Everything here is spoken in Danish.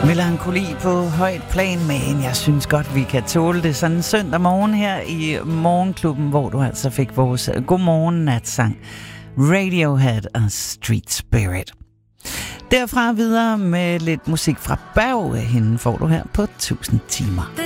Melankoli på højt plan, men jeg synes godt, vi kan tåle det sådan en søndag morgen her i Morgenklubben, hvor du altså fik vores godmorgen natsang Radiohead og Street Spirit. Derfra videre med lidt musik fra Berg. Hende får du her på 1000 timer.